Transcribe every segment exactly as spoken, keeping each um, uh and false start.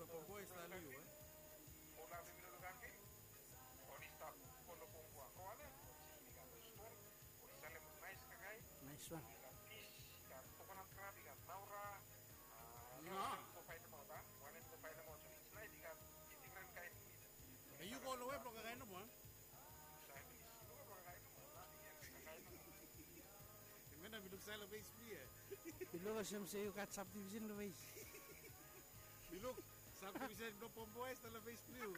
Pomboy está liu, eh. Hola, bienvenido a Gangi. Ahorita con lo pongo a Coale, si me store, o sale muy nice kagai. Nice one. La fish, la coconut crab, la naura. No. Ko fight mo ta. One ko fight mo so it's like diga integral kai. E you go lo we pro kagain mo, ah. Sa ni ko ko kagain mo. Kagain mo. Ngena biluk sa lo base free eh. Bilo ka siyam sa'yo kat subdivision lo base. Biluk subdivision no Pomboy está lo base free.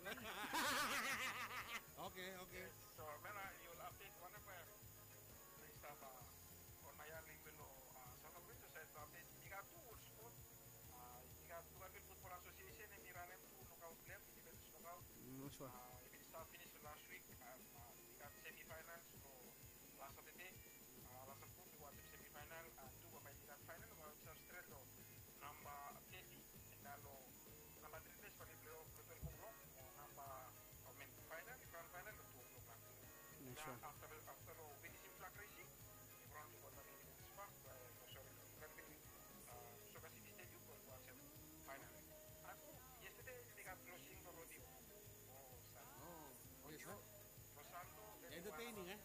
Okay, okay. So, mena you'll update whenever they start uh, on my link below. Uh, so, I'm going to say to update. You got two sport. Uh, you got two American Football Association and Miranem two knockout left. You can knockout. Nice one. Uh, if it start finished last week, and uh, you got semi-finals. So, last of the day, uh, last of foot, we got the semi-final and two of my got final. We got straight to number thirty and now number three days for the playoff. Total Kumrok. Number I mean, final, grand final, two o'clock. Nice Now, one. after after finishing flag racing, we run to what I mean in Spa, uh, sorry, Rugby, uh, Soka City Stadium for watch the final. And yesterday they got closing the rodeo. Oh, sad. Oh, yes, Rodeo, sir. Rosando, Entertaining, eh?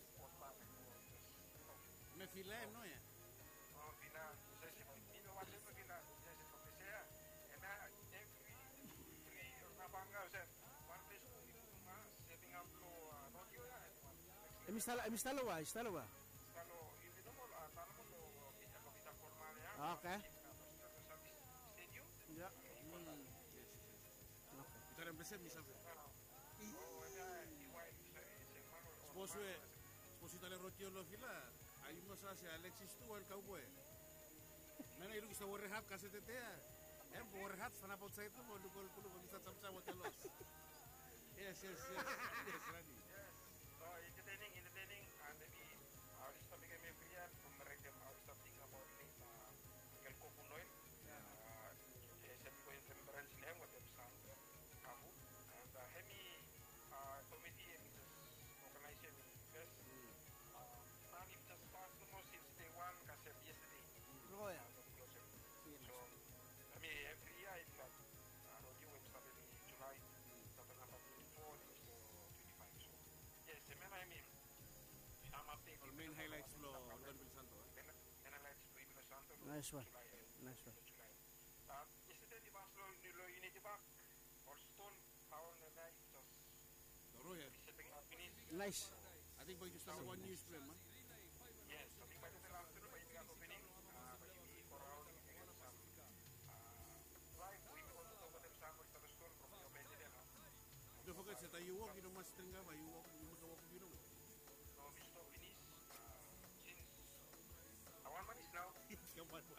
Me filé, no ya. No, final, no sé si me no va a ser final, no sé si lo que sea. And now, every, every, una banga, o sea, martes, setting up lo rodeo ya. E mi sta, e mi sta lo va, sta lo va. Kalau ini tuh mau tanam lo kita lo kita formal ya. Oke. Stadium. Ya. Mm. Yes, yes. Okay. Kita empecé mi sabe. Oh, ya igual se hermano. Sposo e sposo tale rotio lo fila. Aí mo sa se Alexis tu al cowboy. Mena ilu kita war rehat kasete te. Em war rehat sana pot sa itu mo lukol kulo ko bisa samsa hotelos. Yes, yes, yes. Yes, Rani. Oh, entertaining, entertaining. And maybe ahorita está bien me fría, mereka ahorita tinggal mau ini kel kopunoin. Saya juga yang remembrance nih, waktu bisa kamu. And hemi committee and organization first. Now if just pass the most since day one, kasi yesterday. Oh ya. So, I mean every year it's like rodeo we started in July, started number twenty-four to twenty-five. So, yes, semana I mean. I'm updating. All main highlights lo Don Bil Santo. Then highlights lo Bil Santo. Nice one. Nice one. Uh, yesterday di Baslo lo Unity Park, Holston, Town and night just Doro ya. setting up finish. Nice. I think by just number one news film, man. Yes, I think by the last two by the opening, uh, by the corral and some uh, live we want to talk about them sample to the store from the opening. Don't forget that you walk, you know, must string up, you walk, you must walk, you know. So we stop finish uh, since uh, one month is now. Come on,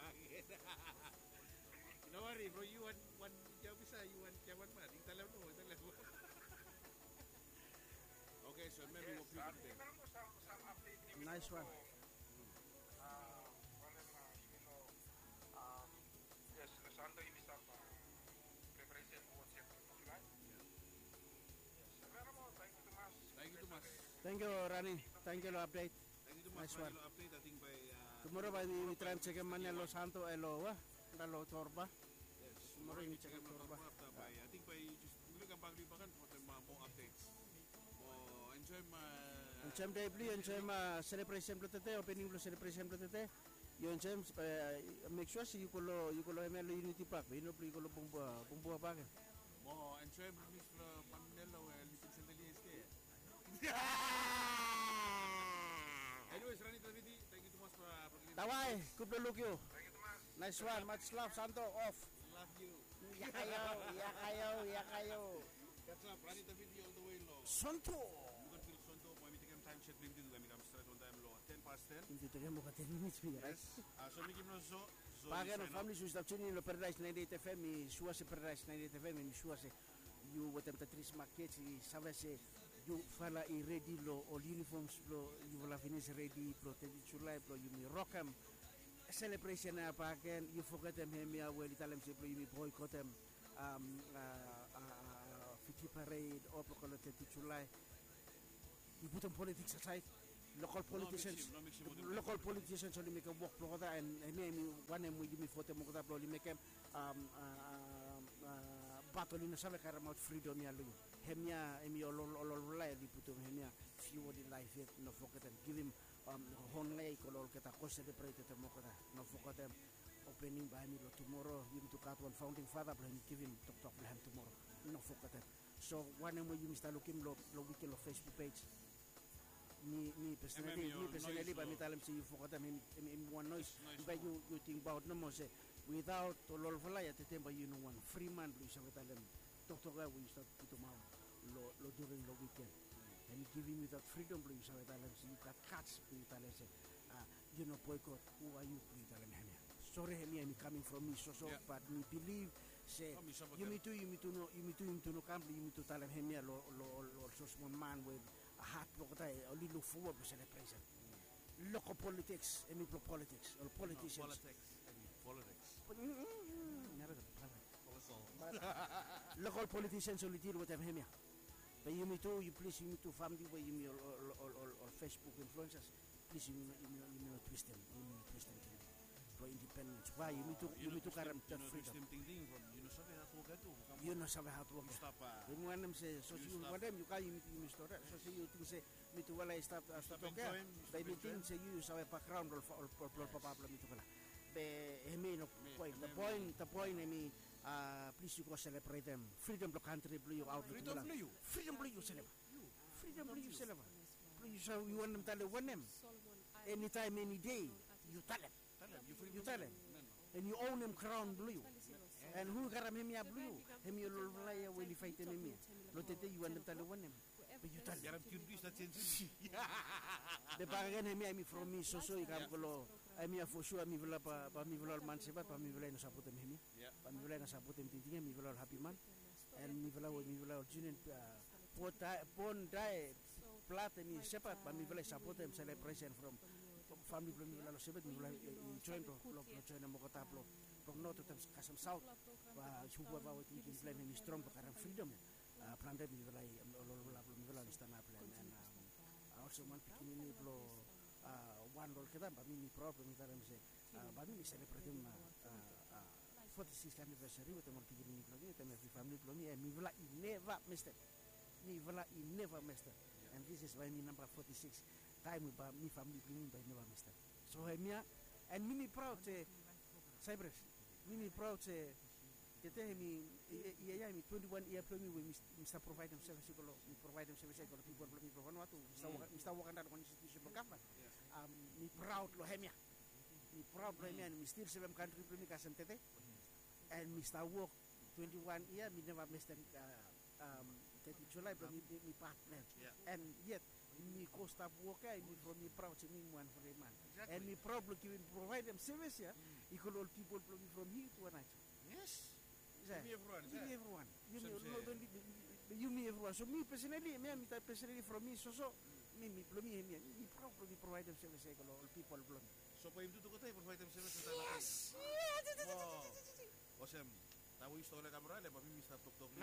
no worry, bro. You want one job isa, you want one man. Ita lang no, ita lang. Okay, so maybe Yes, walk you uh, today. meron mo some, some update ni Nice one. Uh, wala na, you know, um, yes, Rosando ini some uh, preparation for September July. Yeah. Yes, meron mo, thank you too much. Thank you too much. Thank you, Rani. Thank you, lo update. Thank you too much. Nice for one. the update. I think by uh, Tomorrow by we try and check man lo santo e lo wa. Dalo torba. yes, Tomorrow we we check check out torba. after by I think by just look at bagli bakan for the uh, more updates. More enjoy my. En chem day bli en chem celebration lo tete opening lo celebration lo tete. Yo en chem make sure si you ko lo you ko lo emelo Unity Park. Bino pli ko lo bumbu bumbu pa. More enjoy my Paminello and Little Sandali stay. Anyways, Rani Tavidi, thank you too much for uh, for Tawai, kuplo lukyo. Thank you too much. Nice one, much love Santo off. Love you. Ya kayo, ya kayo, ya kayo. That's up, Rani Tavidi all the way low. Santo. Bukan Philip Sonto, mau meeting time check lim dito kami kami straight on time low, ten past ten. Hindi tayo mo ka ten minutes biya. Yes. Ah, so miki mo so so. Paga no family su stop tuning lo Paradise ninety-eight F M, mi sua se Paradise ninety-eight F M, mi sua se you watem tatris market si savese you fala i ready lo all uniforms lo you will finish ready pro te July pro you mi rockam celebration na paken you forget them here me well italem se pro you mi boycott them um uh, uh, fifty parade or pro te July you put on politics aside local politicians No, mix him, no, mix him with local politicians only make a work pro kota and me me one em we give me photo mo kota pro only make um uh, uh, patoli na sabe kara maut freedom ya lu hemia emi olol olol la di putu hemia few di life yet no fokata give him um hon lay kolol kata kose de prete te mokata no fokata opening by me tomorrow you to cut one founding father but him give him talk talk him tomorrow no fokata so one mo you mista looking lo lo weekend of Facebook page ni ni personally ni personally ba mitalem si fokata him him one noise but you you think about no mo say without olol fala ya tetemba you know one free man lu sa mitalem talk talk we start putu mau lo lo during the weekend and giving you that freedom lu sa mitalem si you got cuts lu mitalem say ah you know boycott who are you lu mitalem hanya sorry hemi I'm coming from me so so yeah. But me believe say oh, you me too you me too no you me too you to no camp you me too tell him hemi lo lo lo so small man with a heart lo kata only look forward to celebration mm. Local politics and local politics or politicians no, politics politics never the local politicians only deal with them hemi but you me too you please you me too family where you me or or or, or Facebook influencers please you me you me you me twist them you me twist them for independence. Why you need to you need to karam the freedom. You know sabe how to work too. You know sabe how to work. Stop. When one them say so you one them you can you you store so say you think say me to wala stop stop okay. They think say you sabe background or or or probably me to wala. Be hemi no point. The point the point I mean uh please you go celebrate them. Freedom to country blue out. Freedom blue. Freedom blue you celebrate. Freedom blue you celebrate. Please you want them tell one them. Anytime any day you tell them. You tell him, and you own him crown blue, and who got him here blue? Him you lawyer when you fight him here. Not that you want to tell him, but you tell him. The bargain him here from me, so so you can go. I'm here for sure. Me will up, but me will all man say, but me will not support him here. But me will not support him thinking me will all happy man, and me will all me will all junior put pon die plat and me shepherd, but me will support him celebration from. Family belum bila lo sebut mulai join lo lo join mo kota lo from north to kasam south wa subuh bawa tinggi plan ini strong perkara freedom planda bi bila lo lo lo bila istana plan and also man pikin ini lo one role kita bami ni problem kita ramse bami ni celebrate ma forty-sixth anniversary with mo pikin ini lagi kita every family belum ni mi bila never missed it mi bila never missed it and this is why mi number forty-six time with me family bringing by never mister. So hemia and me proud to Cyprus. Me proud to to tell me yeah me twenty-one year plan me we Mister provide them service ko we provide them service ko people me provide watu Mister Mister wakanda ko institution ko kafa. Um me proud lo hemia. Me proud lo hemia me still seven country plan me kasem tete. And Mister work twenty-one year me never mister um thirty July but me me partner. And yet me costa worker me from me proud to me one for the man exactly. And me proud to provide them service yeah mm. Equal all people from from here to one yes you me everyone you me everyone you me not only you me everyone so me personally me me personally from me so so me me from me me me proud to provide them service equal all people from so pa imtu to kota provide them service ta yes awesome tahu istoria kamera le pa mi Mister tok tok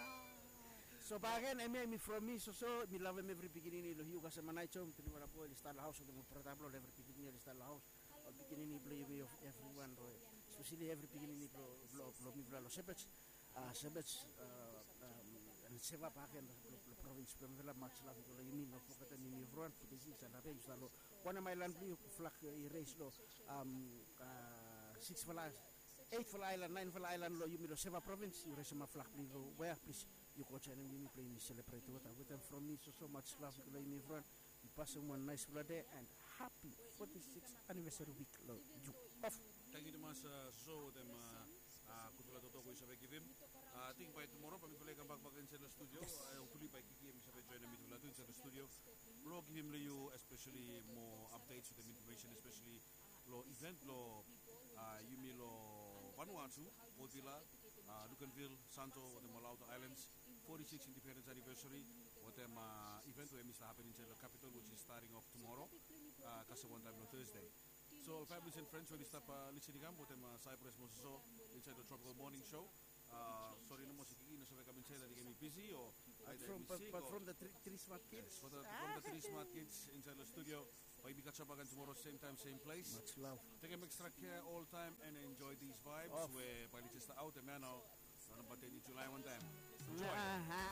so bagen eme mi from me so so mi love me every beginning lo hiu kasi manai chom tini wala po style house de mo portable every beginning style house or beginning play way of everyone ro especially every beginning lo lo lo mi lo sebets ah sebets and seva bagen lo province pe vela match la ko yimi no fokata ni mi everyone for this is na range lo one my land blue flag race lo um six flag eight flag island nine flag island lo yimi lo seva province you race ma flag blue where please you coach and you play me celebrate with them from me so so much love to me friend you pass one nice day and happy forty-sixth anniversary week lo you off thank you mas so them uh kutula toto ko isabe give him I think by tomorrow pa mi pala kang bagbag in sa studio hopefully by kiki mi sabe join mi tula to in sa studio blog him lo you especially more updates with the information especially lo event lo you me lo Vanuatu Bodila Lucanville Santo with the Malauta Islands forty-sixth Independence Anniversary with them uh, event where is happening in the capital which is starting off tomorrow uh, kasi one time on Thursday so families and friends when you stop uh, listening up with them uh, Cyprus Mososo inside the Tropical Morning Show uh, sorry no mo sige na sabi kami say that they can be busy or either from, but, sick but or from the three, three smart kids yes, for the, from the three smart kids inside the studio maybe catch up again tomorrow same time same place much love take them extra care all time and enjoy these vibes Off. where by just out the man now on the July one aha.